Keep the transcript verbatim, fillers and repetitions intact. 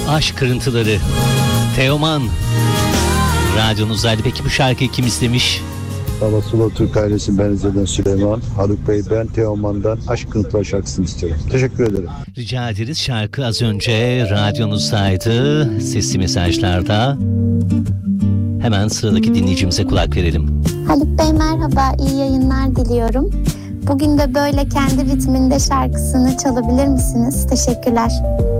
Aşk Kırıntıları. Teoman radyonuzdaydı. Peki bu şarkıyı kim istemiş? Baba Sulu Türk ailesi, ben izleden Süleyman. Haluk Bey, ben Teoman'dan Aşk Kırıntıları şarkısını istiyorum. Teşekkür ederim. Rica ederiz. Şarkı az önce radyonuzdaydı. Sesli mesajlarda. Hemen sıradaki dinleyicimize kulak verelim. Haluk Bey merhaba, iyi yayınlar diliyorum. Bugün de böyle kendi ritminde şarkısını çalabilir misiniz? Teşekkürler.